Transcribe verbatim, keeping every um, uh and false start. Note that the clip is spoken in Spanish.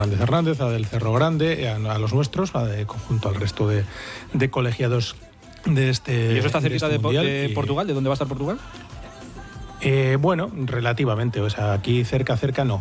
Hernández Hernández, a del Cerro Grande, a, a los nuestros, a de, junto al resto de, de colegiados de este. ¿Y eso está cerquita de, este de, de Portugal? ¿De dónde va a estar Portugal? Eh, bueno, relativamente, o sea, aquí cerca, cerca no.